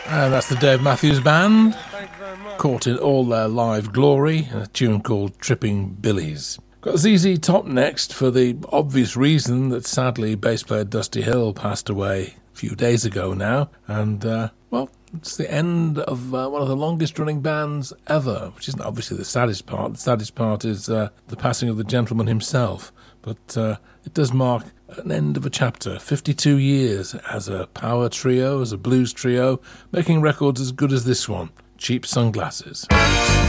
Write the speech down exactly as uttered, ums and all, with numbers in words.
And that's the Dave Matthews Band, caught in all their live glory, a tune called Tripping Billies. Got Z Z Top next for the obvious reason that sadly bass player Dusty Hill passed away a few days ago now, and uh, well, it's the end of uh, one of the longest running bands ever, which isn't obviously the saddest part. The saddest part is uh, the passing of the gentleman himself, but uh, it does mark an end of a chapter. fifty-two years as a power trio, as a blues trio, making records as good as this one, Cheap Sunglasses.